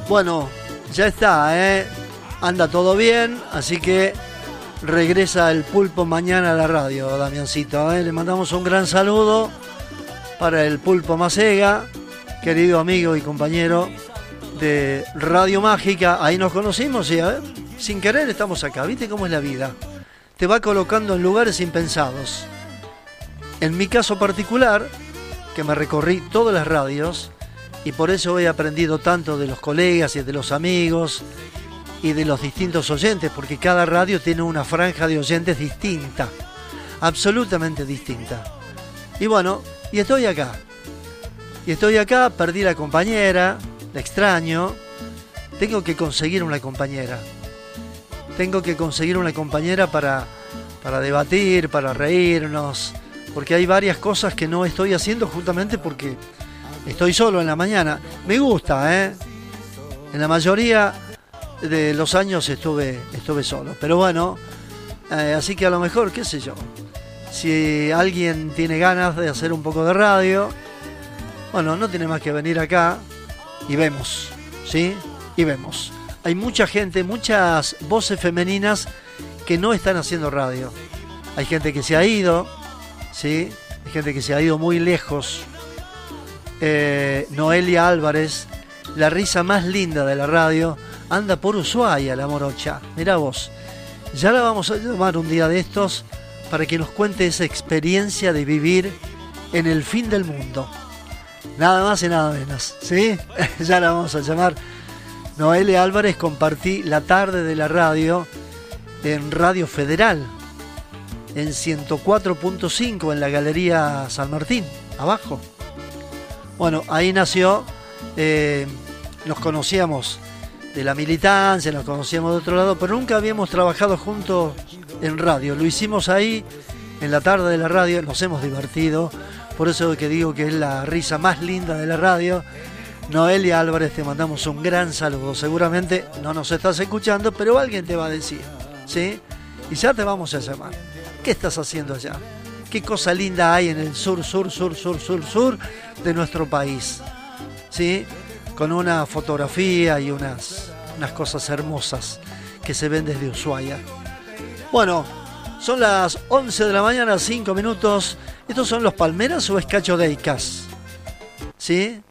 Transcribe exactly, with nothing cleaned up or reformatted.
Bueno, ya está, ¿eh? Anda todo bien, así que regresa el Pulpo mañana a la radio, Damiancito, ¿eh? Le mandamos un gran saludo para el Pulpo Macega, querido amigo y compañero de Radio Mágica. Ahí nos conocimos y, a ver, sin querer estamos acá. ¿Viste cómo es la vida? Te va colocando en lugares impensados. En mi caso particular, que me recorrí todas las radios, y por eso he aprendido tanto de los colegas y de los amigos y de los distintos oyentes, porque cada radio tiene una franja de oyentes distinta, absolutamente distinta. Y bueno, y estoy acá. Y estoy acá, perdí la compañera, la extraño. Tengo que conseguir una compañera. Tengo que conseguir una compañera para, para debatir, para reírnos, porque hay varias cosas que no estoy haciendo justamente porque estoy solo en la mañana. Me gusta, ¿eh? En la mayoría de los años estuve, estuve solo. Pero bueno, eh, así que a lo mejor, qué sé yo, si alguien tiene ganas de hacer un poco de radio, bueno, no tiene más que venir acá y vemos, ¿sí? Y vemos. Hay mucha gente, muchas voces femeninas que no están haciendo radio. Hay gente que se ha ido, ¿sí? Hay gente que se ha ido muy lejos. Eh, Noelia Álvarez, la risa más linda de la radio, anda por Ushuaia, la morocha. Mirá vos. Ya la vamos a llamar un día de estos para que nos cuente esa experiencia de vivir en el fin del mundo. Nada más y nada menos, ¿sí? Ya la vamos a llamar. Noelia Álvarez, compartí la tarde de la radio en Radio Federal, en ciento cuatro punto cinco, en la Galería San Martín, abajo. Bueno, ahí nació, eh, nos conocíamos de la militancia, nos conocíamos de otro lado, pero nunca habíamos trabajado juntos en radio. Lo hicimos ahí, en la tarde de la radio, nos hemos divertido, por eso que digo que es la risa más linda de la radio. Noelia Álvarez, te mandamos un gran saludo. Seguramente no nos estás escuchando, pero alguien te va a decir, ¿sí? Y ya te vamos a llamar. ¿Qué estás haciendo allá? ¿Qué cosa linda hay en el sur, sur, sur, sur, sur, sur de nuestro país? ¿Sí? Con una fotografía y unas, unas cosas hermosas que se ven desde Ushuaia. Bueno, son las once de la mañana, cinco minutos. ¿Estos son los Palmeras o es Cacho Deicas? ¿Sí?